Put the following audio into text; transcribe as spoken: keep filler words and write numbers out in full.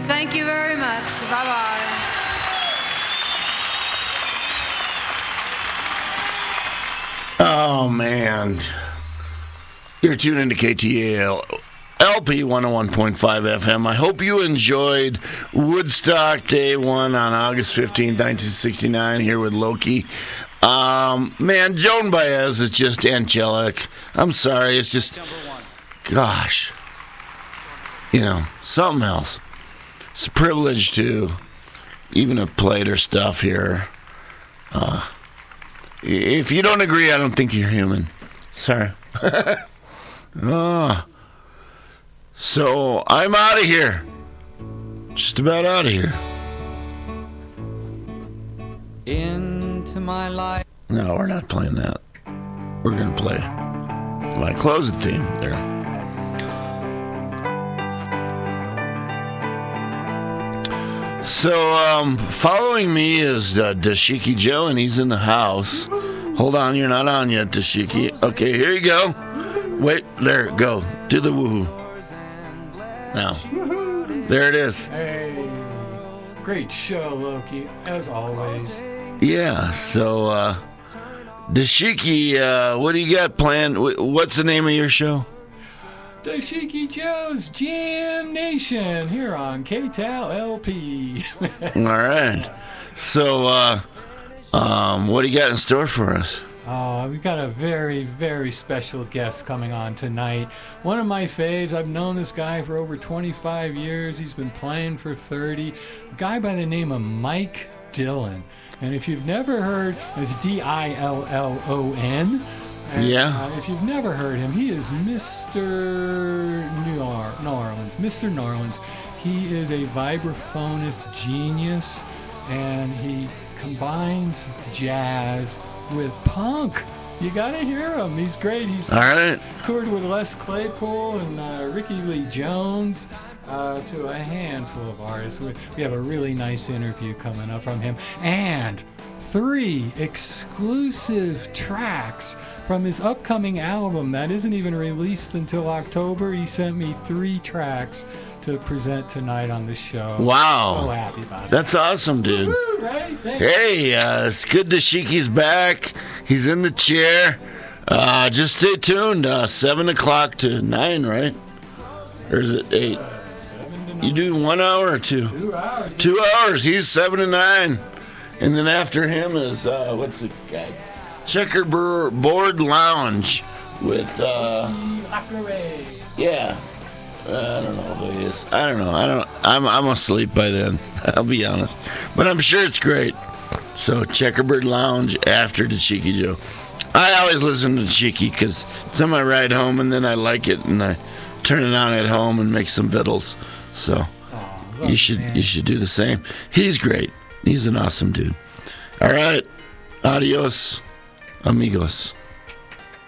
Thank you very much. Bye-bye. Oh, man. You're tuned into K T A L. L P one oh one point five F M. I hope you enjoyed Woodstock Day one on August fifteenth, nineteen sixty-nine, here with Loki. Um, man, Joan Baez is just angelic. I'm sorry, it's just, gosh, you know, something else. It's a privilege to even have played her stuff here. Uh, if you don't agree, I don't think you're human. Sorry. Oh. So, I'm out of here. Just about out of here. Into my life. No, we're not playing that. We're going to play my closing theme there. So, um, following me is uh, Dashiki Joe, and he's in the house. Hold on, you're not on yet, Dashiki. Okay, here you go. Wait, there, go. Do the woohoo. Now, there it is. Hey, great show, Loki, as always. Yeah, so, uh, Dashiki, uh, what do you got planned? What's the name of your show? Dashiki Joe's Jam Nation here on K T A L L P. All right. So, uh, um, what do you got in store for us? Oh, we've got a very, very special guest coming on tonight. One of my faves. I've known this guy for over twenty-five years. He's been playing for thirty. A guy by the name of Mike Dillon. And if you've never heard, it's D I L L O N. And, yeah. Uh, if you've never heard him, he is Mister New Orleans. Mister New Orleans. He is a vibraphonist genius, and he combines jazz with punk. You gotta hear him. He's great. He's all right. Toured with Les Claypool and uh, Ricky Lee Jones, uh, to a handful of artists. We, we have a really nice interview coming up from him, and three exclusive tracks from his upcoming album that isn't even released until October. He sent me three tracks to present tonight on the show. Wow. So happy about it. That's awesome, dude. Woo-hoo, right? Hey, uh, it's good Dashiki's back. He's in the chair. Uh, just stay tuned. Uh, seven o'clock to nine, right? Or is it eight? Uh, seven to nine. You do one hour or two? Two hours. Two hours. He's seven to nine. And then after him is, uh, what's the guy? Checkerboard Lounge with, uh, yeah. Uh, I don't know who he is. I don't know. I don't. I'm I'm asleep by then. I'll be honest, but I'm sure it's great. So Checkerboard Lounge after Dashiki Joe. I always listen to Dashiki because it's on my ride home, and then I like it, and I turn it on at home and make some victuals. So Oh, you should man. you should do the same. He's great. He's an awesome dude. All right, adios, amigos.